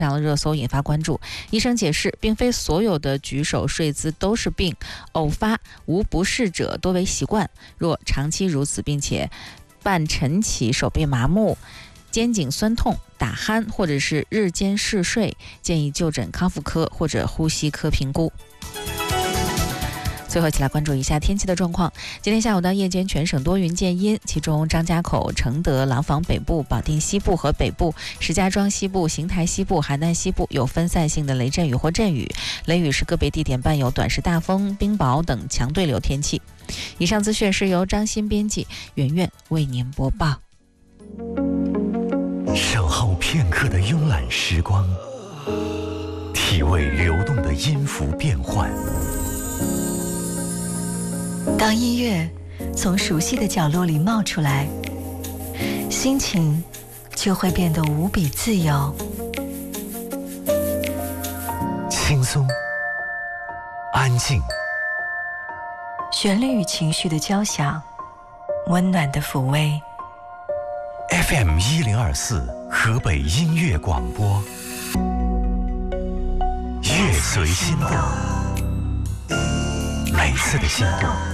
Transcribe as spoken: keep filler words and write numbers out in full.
上了热搜，引发关注。医生解释，并非所有的举手睡姿都是病，偶发无不适者多为习惯。若长期如此，并且伴晨起手臂麻木、肩颈酸痛、打鼾或者是日间嗜睡，建议就诊康复科或者呼吸科评估。最后一起来关注一下天气的状况。今天下午到夜间全省多云见阴，其中张家口、承德、廊坊北部、保定西部和北部、石家庄西部、邢台西部、邯郸西部有分散性的雷阵雨或阵雨，雷雨是个别地点伴有短时大风、冰雹等强对流天气。以上资讯是由张欣编辑，圆圆为您播报。 守候片刻的慵懒时光，体味流动的音符变幻。 当音乐从熟悉的角落里冒出来，心情就会变得无比自由。 轻松，安静， 旋律与情绪的交响，温暖的抚慰。 F M 一零二四河北音乐广播，乐随心动，每次的心动